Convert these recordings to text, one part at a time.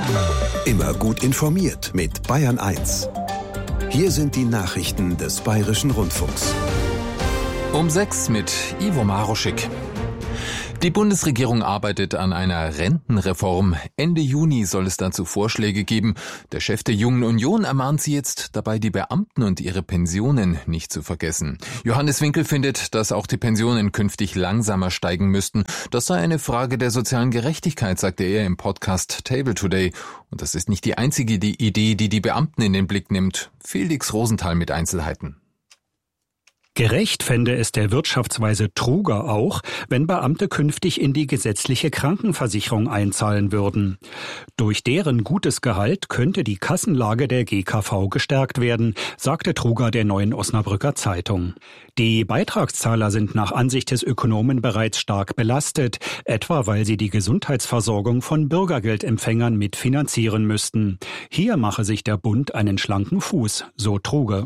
Immer gut informiert mit Bayern 1. Hier sind die Nachrichten des Bayerischen Rundfunks. Um 6 mit Ivo Maroschik. Die Bundesregierung arbeitet an einer Rentenreform. Ende Juni soll es dazu Vorschläge geben. Der Chef der Jungen Union ermahnt sie jetzt dabei, die Beamten und ihre Pensionen nicht zu vergessen. Johannes Winkel findet, dass auch die Pensionen künftig langsamer steigen müssten. Das sei eine Frage der sozialen Gerechtigkeit, sagte er im Podcast Table Today. Und das ist nicht die einzige Idee, die die Beamten in den Blick nimmt. Felix Rosenthal mit Einzelheiten. Gerecht fände es der Wirtschaftsweise Truger auch, wenn Beamte künftig in die gesetzliche Krankenversicherung einzahlen würden. Durch deren gutes Gehalt könnte die Kassenlage der GKV gestärkt werden, sagte Truger der Neuen Osnabrücker Zeitung. Die Beitragszahler sind nach Ansicht des Ökonomen bereits stark belastet, etwa weil sie die Gesundheitsversorgung von Bürgergeldempfängern mitfinanzieren müssten. Hier mache sich der Bund einen schlanken Fuß, so Truger.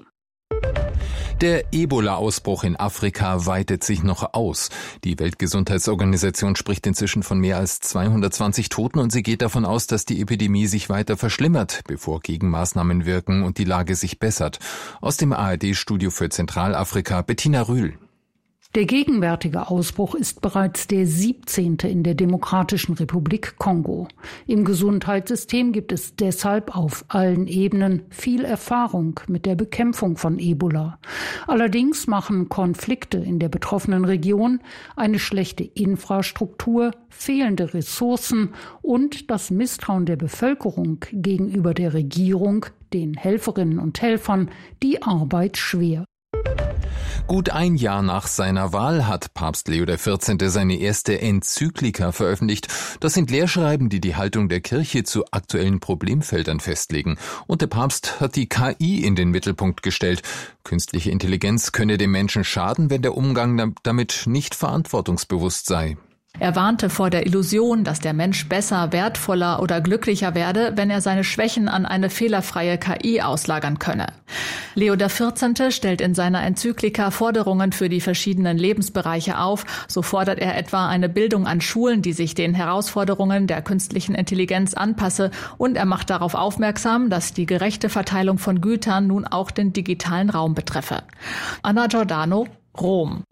Der Ebola-Ausbruch in Afrika weitet sich noch aus. Die Weltgesundheitsorganisation spricht inzwischen von mehr als 220 Toten und sie geht davon aus, dass die Epidemie sich weiter verschlimmert, bevor Gegenmaßnahmen wirken und die Lage sich bessert. Aus dem ARD-Studio für Zentralafrika, Bettina Rühl. Der gegenwärtige Ausbruch ist bereits der 17. in der Demokratischen Republik Kongo. Im Gesundheitssystem gibt es deshalb auf allen Ebenen viel Erfahrung mit der Bekämpfung von Ebola. Allerdings machen Konflikte in der betroffenen Region, eine schlechte Infrastruktur, fehlende Ressourcen und das Misstrauen der Bevölkerung gegenüber der Regierung, den Helferinnen und Helfern, die Arbeit schwer. Gut ein Jahr nach seiner Wahl hat Papst Leo XIV. Seine erste Enzyklika veröffentlicht. Das sind Lehrschreiben, die die Haltung der Kirche zu aktuellen Problemfeldern festlegen. Und der Papst hat die KI in den Mittelpunkt gestellt. Künstliche Intelligenz könne dem Menschen schaden, wenn der Umgang damit nicht verantwortungsbewusst sei. Er warnte vor der Illusion, dass der Mensch besser, wertvoller oder glücklicher werde, wenn er seine Schwächen an eine fehlerfreie KI auslagern könne. Leo XIV. Stellt in seiner Enzyklika Forderungen für die verschiedenen Lebensbereiche auf. So fordert er etwa eine Bildung an Schulen, die sich den Herausforderungen der künstlichen Intelligenz anpasse. Und er macht darauf aufmerksam, dass die gerechte Verteilung von Gütern nun auch den digitalen Raum betreffe. Anna Giordano, Rom.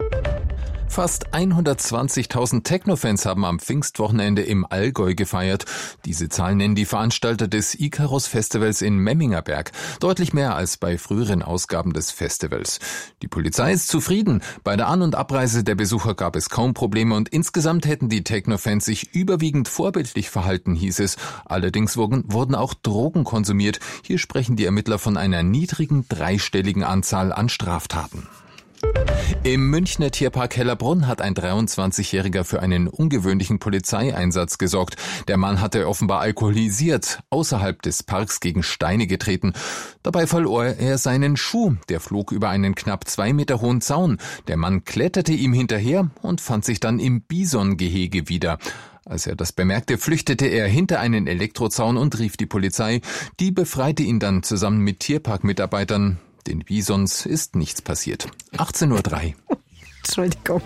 Fast 120.000 Techno-Fans haben am Pfingstwochenende im Allgäu gefeiert. Diese Zahl nennen die Veranstalter des Icarus-Festivals in Memmingerberg. Deutlich mehr als bei früheren Ausgaben des Festivals. Die Polizei ist zufrieden. Bei der An- und Abreise der Besucher gab es kaum Probleme und insgesamt hätten die Techno-Fans sich überwiegend vorbildlich verhalten, hieß es. Allerdings wurden auch Drogen konsumiert. Hier sprechen die Ermittler von einer niedrigen dreistelligen Anzahl an Straftaten. Im Münchner Tierpark Hellerbrunn hat ein 23-Jähriger für einen ungewöhnlichen Polizeieinsatz gesorgt. Der Mann hatte offenbar alkoholisiert außerhalb des Parks gegen Steine getreten. Dabei verlor er seinen Schuh. Der flog über einen knapp 2 Meter hohen Zaun. Der Mann kletterte ihm hinterher und fand sich dann im Bisongehege wieder. Als er das bemerkte, flüchtete er hinter einen Elektrozaun und rief die Polizei. Die befreite ihn dann zusammen mit Tierparkmitarbeitern. Den Bisons ist nichts passiert. 18:03 Uhr. Entschuldigung.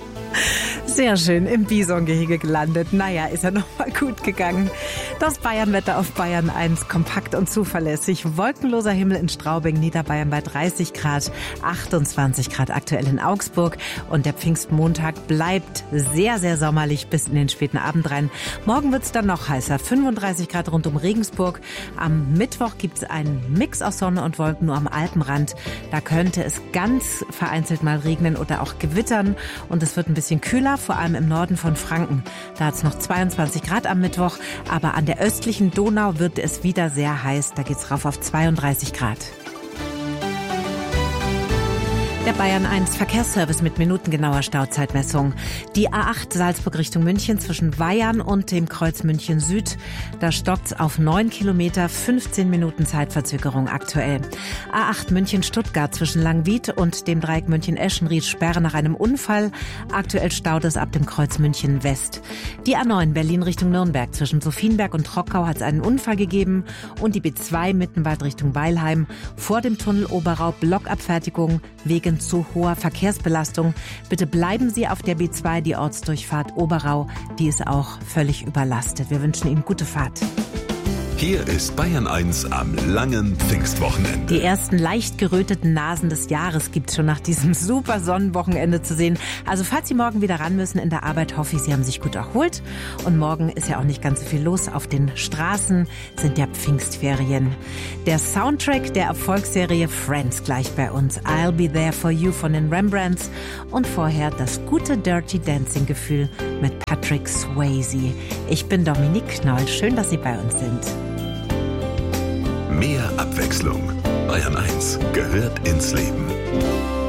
Sehr schön im Bisongehege gelandet. Naja, ist ja noch mal gut gegangen. Das Bayernwetter auf Bayern 1, kompakt und zuverlässig. Wolkenloser Himmel in Straubing, Niederbayern bei 30 Grad, 28 Grad aktuell in Augsburg. Und der Pfingstmontag bleibt sehr, sehr sommerlich bis in den späten Abend rein. Morgen wird's dann noch heißer, 35 Grad rund um Regensburg. Am Mittwoch gibt's einen Mix aus Sonne und Wolken nur am Alpenrand. Da könnte es ganz vereinzelt mal regnen oder auch gewittern. Und es wird ein bisschen kühler, vor allem im Norden von Franken. Da hat es noch 22 Grad am Mittwoch, aber an der östlichen Donau wird es wieder sehr heiß. Da geht's rauf auf 32 Grad. Der Bayern 1 Verkehrsservice mit minutengenauer Stauzeitmessung. Die A8 Salzburg Richtung München zwischen Weyarn und dem Kreuz München Süd. Da stockt's auf 9 Kilometer, 15 Minuten Zeitverzögerung aktuell. A8 München Stuttgart zwischen Langwied und dem Dreieck München Eschenried Sperre nach einem Unfall. Aktuell staut es ab dem Kreuz München West. Die A9 Berlin Richtung Nürnberg zwischen Sophienberg und Trockau hat es einen Unfall gegeben. Und die B2 Mittenwald Richtung Weilheim. Vor dem Tunnel Oberau Blockabfertigung wegen zu hoher Verkehrsbelastung. Bitte bleiben Sie auf der B2, die Ortsdurchfahrt Oberau. Die ist auch völlig überlastet. Wir wünschen Ihnen gute Fahrt. Hier ist Bayern 1 am langen Pfingstwochenende. Die ersten leicht geröteten Nasen des Jahres gibt's schon nach diesem super Sonnenwochenende zu sehen. Also falls Sie morgen wieder ran müssen in der Arbeit, hoffe ich, Sie haben sich gut erholt. Und morgen ist ja auch nicht ganz so viel los. Auf den Straßen sind ja Pfingstferien. Der Soundtrack der Erfolgsserie Friends gleich bei uns. I'll Be There For You von den Rembrandts. Und vorher das gute Dirty Dancing Gefühl mit Patrick Swayze. Ich bin Dominique Knoll. Schön, dass Sie bei uns sind. Mehr Abwechslung. Bayern 1 gehört ins Leben.